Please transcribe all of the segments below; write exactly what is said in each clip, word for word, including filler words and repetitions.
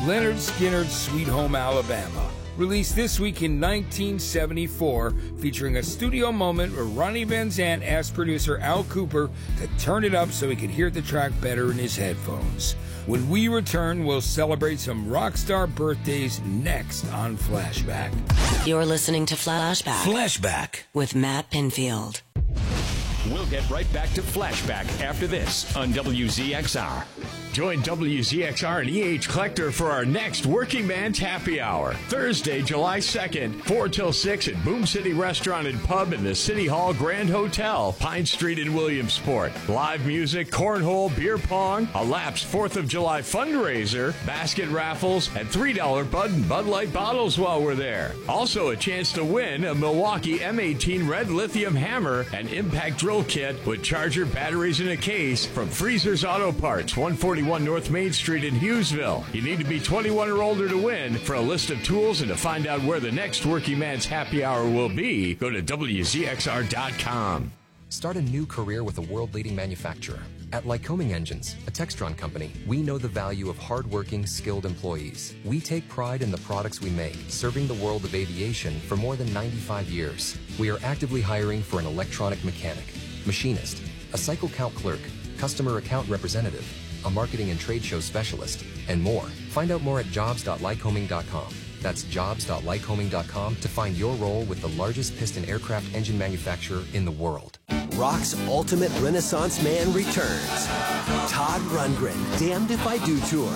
Leonard Skinner's Sweet Home Alabama. Released this week in nineteen seventy-four, featuring a studio moment where Ronnie Van Zant asked producer Al Cooper to turn it up so he could hear the track better in his headphones. When we return, we'll celebrate some rock star birthdays next on Flashback. You're listening to Flashback. Flashback with Matt Pinfield. We'll get right back to Flashback after this on W Z X R. Join W Z X R and E H Collector for our next Working Man's Happy Hour. Thursday, July second, four till six at Boom City Restaurant and Pub in the City Hall Grand Hotel, Pine Street in Williamsport. Live music, cornhole, beer pong, a Laps fourth of July fundraiser, basket raffles, and three dollar Bud and Bud Light bottles while we're there. Also a chance to win a Milwaukee M eighteen Red Lithium Hammer and Impact Drill Kit with charger batteries in a case from Freezer's Auto Parts, one forty-one North Main Street in Hughesville. You need to be twenty-one or older to win. For a list of tools and to find out where the next Working Man's Happy Hour will be, go to W Z X R dot com. Start a new career with a world-leading manufacturer. At Lycoming Engines, a Textron company, we know the value of hardworking, skilled employees. We take pride in the products we make, serving the world of aviation for more than ninety-five years. We are actively hiring for an electronic mechanic, machinist, a cycle count clerk, customer account representative, a marketing and trade show specialist, and more. Find out more at jobs dot lycoming dot com. That's jobs dot lycoming dot com to find your role with the largest piston aircraft engine manufacturer in the world. Rock's ultimate Renaissance man returns. Todd Rundgren, Damned If I Do Tour.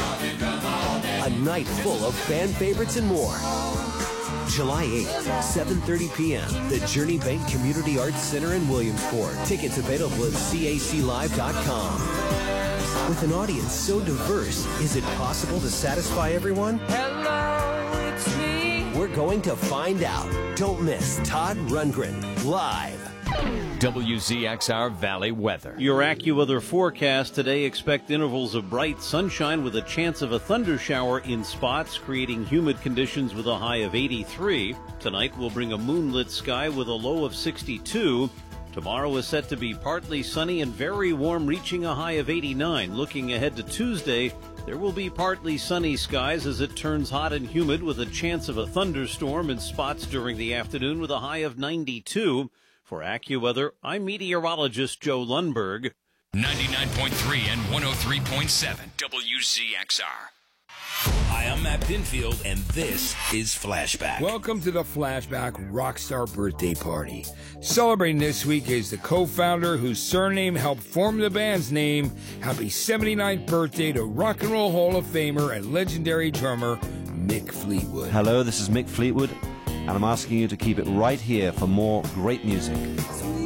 A night full of fan favorites and more. July eighth, seven thirty p.m., the Journey Bank Community Arts Center in Williamsport. Tickets available at C A C live dot com. With an audience so diverse, is it possible to satisfy everyone? Hello, it's me. We're going to find out. Don't miss Todd Rundgren live. W Z X R Valley weather. Your AccuWeather forecast today: expect intervals of bright sunshine with a chance of a thunder shower in spots, creating humid conditions with a high of eighty-three. Tonight will bring a moonlit sky with a low of sixty-two. Tomorrow is set to be partly sunny and very warm, reaching a high of eighty-nine. Looking ahead to Tuesday, there will be partly sunny skies as it turns hot and humid with a chance of a thunderstorm in spots during the afternoon with a high of ninety-two. For AccuWeather, I'm meteorologist Joe Lundberg. ninety-nine point three and one oh three point seven W Z X R. Hi, I'm Matt Pinfield, and this is Flashback. Welcome to the Flashback Rockstar Birthday Party. Celebrating this week is the co-founder whose surname helped form the band's name. Happy seventy-ninth birthday to Rock and Roll Hall of Famer and legendary drummer Mick Fleetwood. Hello, this is Mick Fleetwood, and I'm asking you to keep it right here for more great music.